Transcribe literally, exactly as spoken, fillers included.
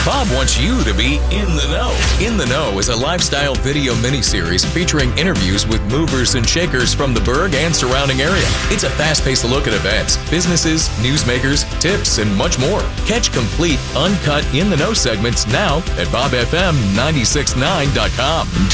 Bob wants you to be in the know. In the Know is a lifestyle video miniseries featuring interviews with movers and shakers from the Berg and surrounding area. It's a fast-paced look at events, businesses, newsmakers, tips, and much more. Catch complete, uncut In the Know segments now at bob f m nine six nine dot com.